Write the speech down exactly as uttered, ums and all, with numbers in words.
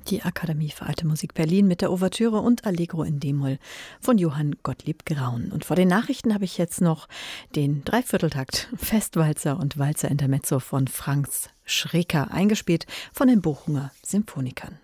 Die Akademie für Alte Musik Berlin mit der Ouvertüre und Allegro in D-Moll von Johann Gottlieb Graun. Und vor den Nachrichten habe ich jetzt noch den Dreivierteltakt Festwalzer und Walzer Intermezzo von Franz Schreker eingespielt von den Bochumer Symphonikern.